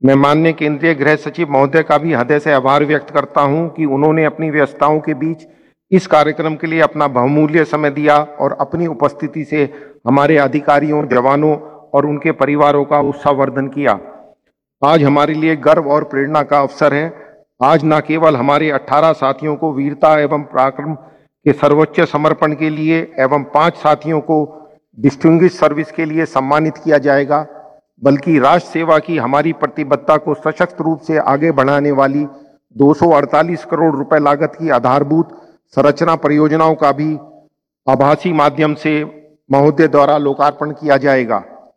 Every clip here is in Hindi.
मैं माननीय केंद्रीय गृह सचिव महोदय का भी हृदय से आभार व्यक्त करता हूं कि उन्होंने अपनी व्यस्तताओं के बीच इस कार्यक्रम के लिए अपना बहुमूल्य समय दिया और अपनी उपस्थिति से हमारे अधिकारियों, जवानों और उनके परिवारों का उत्साहवर्धन किया। आज हमारे लिए गर्व और प्रेरणा का अवसर है। आज न केवल हमारे 18 साथियों को वीरता एवं पराक्रम के सर्वोच्च समर्पण के लिए एवं 5 साथियों को डिस्टिंग्विश सर्विस के लिए सम्मानित किया जाएगा, बल्कि राष्ट्र सेवा की हमारी प्रतिबद्धता को सशक्त रूप से आगे बढ़ाने वाली 248 करोड़ रुपए लागत की आधारभूत संरचना परियोजनाओं का भी आभासी माध्यम से महोदय द्वारा लोकार्पण किया जाएगा।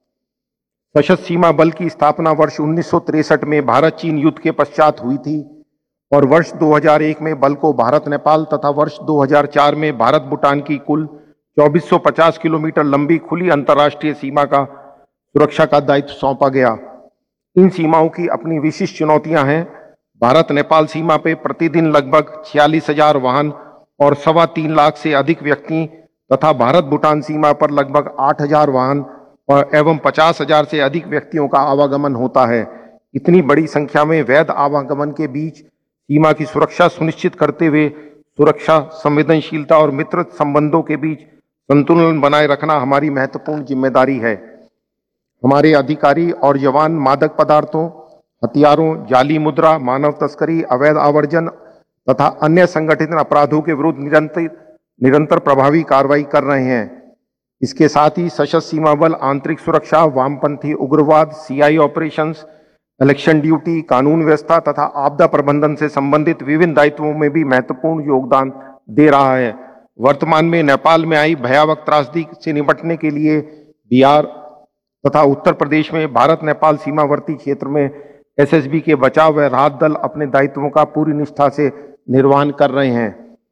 सशस्त्र सीमा बल की स्थापना वर्ष 1963 में भारत चीन युद्ध के पश्चात हुई थी और वर्ष 2001 में बल को भारत नेपाल तथा वर्ष 2004 में भारत भूटान की कुल 2450 किलोमीटर लंबी खुली अंतर्राष्ट्रीय सीमा का सुरक्षा का दायित्व सौंपा गया। इन सीमाओं की अपनी विशिष्ट चुनौतियां हैं। भारत नेपाल सीमा पे प्रतिदिन लगभग 46,000 वाहन और 3.25 लाख से अधिक व्यक्ति तथा भारत भूटान सीमा पर लगभग 8,000 वाहन और एवं 50,000 से अधिक व्यक्तियों का आवागमन होता है। इतनी बड़ी संख्या में वैध आवागमन के बीच सीमा की सुरक्षा सुनिश्चित करते हुए सुरक्षा, संवेदनशीलता और मित्र संबंधों के बीच संतुलन बनाए रखना हमारी महत्वपूर्ण जिम्मेदारी है। हमारे अधिकारी और जवान मादक पदार्थों, हथियारों, जाली मुद्रा, मानव तस्करी, अवैध आवर्जन तथा अन्य संगठित अपराधों के विरुद्ध निरंतर प्रभावी कार्रवाई कर रहे हैं। इसके साथ ही सशस्त्र सीमा बल आंतरिक सुरक्षा, वामपंथी उग्रवाद, सीआई ऑपरेशंस, इलेक्शन ड्यूटी, कानून व्यवस्था तथा आपदा प्रबंधन से संबंधित विभिन्न दायित्वों में भी महत्वपूर्ण योगदान दे रहा है। वर्तमान में नेपाल में आई भयावह त्रासदी से निपटने के लिए बिहार तथा उत्तर प्रदेश में भारत नेपाल सीमावर्ती क्षेत्र में एसएसबी के बचाव व राहत दल अपने दायित्वों का पूरी निष्ठा से निर्वहन कर रहे हैं।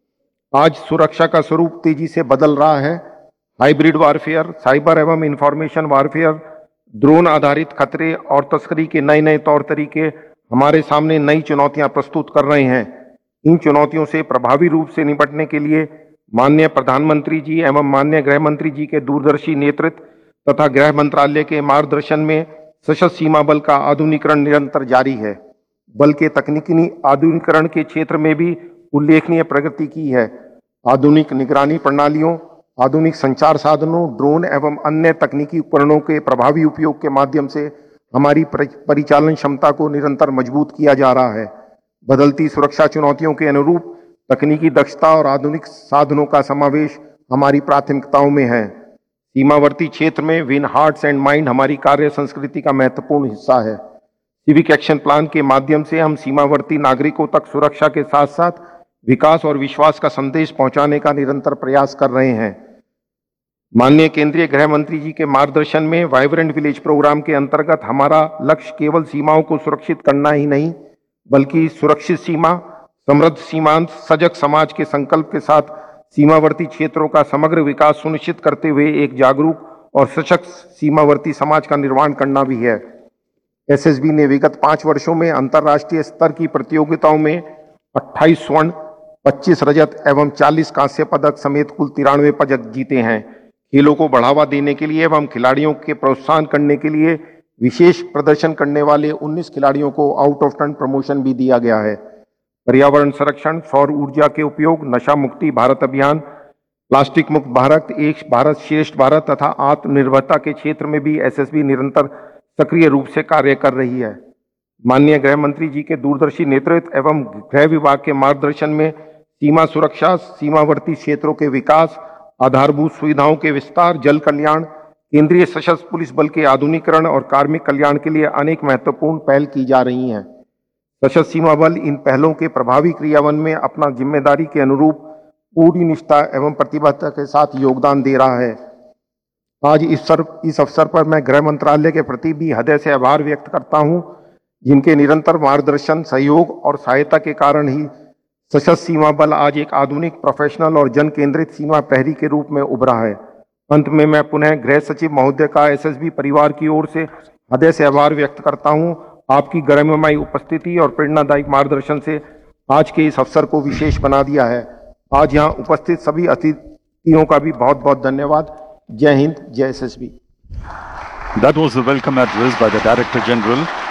आज सुरक्षा का स्वरूप तेजी से बदल रहा है। हाइब्रिड वारफेयर, साइबर एवं इंफॉर्मेशन वारफेयर, ड्रोन आधारित खतरे और तस्करी के नए नए तौर तरीके हमारे सामने नई चुनौतियां प्रस्तुत कर रहे हैं। इन चुनौतियों से प्रभावी रूप से निपटने के लिए माननीय प्रधानमंत्री जी एवं माननीय गृह मंत्री जी के दूरदर्शी नेतृत्व तथा गृह मंत्रालय के मार्गदर्शन में सशस्त्र सीमा बल का आधुनिकीकरण निरंतर जारी है। बल के तकनीकी आधुनिकीकरण के क्षेत्र में भी उल्लेखनीय प्रगति की है। आधुनिक निगरानी प्रणालियों, आधुनिक संचार साधनों, ड्रोन एवं अन्य तकनीकी उपकरणों के प्रभावी उपयोग के माध्यम से हमारी परिचालन क्षमता को निरंतर मजबूत किया जा रहा है। बदलती सुरक्षा चुनौतियों के अनुरूप तकनीकी दक्षता और आधुनिक साधनों का समावेश हमारी प्राथमिकताओं में है। सीमावर्ती क्षेत्र में विन हार्ट्स एंड माइंड हमारी कार्य संस्कृति का महत्वपूर्ण हिस्सा है। सिविक एक्शन प्लान के माध्यम से हम सीमावर्ती नागरिकों तक सुरक्षा के साथ साथ विकास और विश्वास का संदेश पहुंचाने का निरंतर प्रयास कर रहे हैं। माननीय केंद्रीय गृह मंत्री जी के मार्गदर्शन में वाइब्रेंट विलेज प्रोग्राम के अंतर्गत हमारा लक्ष्य केवल सीमाओं को सुरक्षित करना ही नहीं, बल्कि सुरक्षित सीमा, समृद्ध सीमांत, सजग समाज के संकल्प के साथ सीमावर्ती क्षेत्रों का समग्र विकास सुनिश्चित करते हुए एक जागरूक और सशक्त सीमावर्ती समाज का निर्माण करना भी है। एसएसबी ने विगत 5 वर्षों में अंतर्राष्ट्रीय स्तर की प्रतियोगिताओं में 28 स्वर्ण, 25 रजत एवं 40 कांस्य पदक समेत कुल 93 पदक जीते हैं। खेलों को बढ़ावा देने के लिए एवं खिलाड़ियों के प्रोत्साहन करने के लिए विशेष प्रदर्शन करने वाले 19 खिलाड़ियों को आउट ऑफ टर्न प्रमोशन भी दिया गया है। पर्यावरण संरक्षण, सौर ऊर्जा के उपयोग, नशा मुक्ति भारत अभियान, प्लास्टिक मुक्त भारत, एक भारत श्रेष्ठ भारत तथा आत्मनिर्भरता के क्षेत्र में भी एसएसबी निरंतर सक्रिय रूप से कार्य कर रही है। माननीय गृह मंत्री जी के दूरदर्शी नेतृत्व एवं गृह विभाग के मार्गदर्शन में सीमा सुरक्षा, सीमावर्ती क्षेत्रों के विकास, आधारभूत सुविधाओं के विस्तार, जल कल्याण, केंद्रीय सशस्त्र पुलिस बल के आधुनिकीकरण और कार्मिक कल्याण के लिए अनेक महत्वपूर्ण पहल की जा रही हैं। सशस्त्र सीमा बल इन पहलों के प्रभावी क्रियान्वयन में अपना जिम्मेदारी के अनुरूप पूरी निष्ठा एवं प्रतिबद्धता के साथ योगदान दे रहा है। आज इस अवसर पर मैं गृह मंत्रालय के प्रति भी हृदय से आभार व्यक्त करता हूं, जिनके निरंतर मार्गदर्शन, सहयोग और सहायता के कारण ही सशस्त्र सीमा बल आज एक आधुनिक, प्रोफेशनल और जन केंद्रित सीमा प्रहरी के रूप में उभरा है। अंत में मैं पुनः गृह सचिव महोदय का एसएसबी परिवार की ओर से हृदय से आभार व्यक्त करता हूं। आपकी गरिमामयी उपस्थिति और प्रेरणादायक मार्गदर्शन से आज के इस अवसर को विशेष बना दिया है। आज यहाँ उपस्थित सभी अतिथियों का भी बहुत बहुत धन्यवाद। जय हिंद, जय SSB. That was the welcome address by the Director General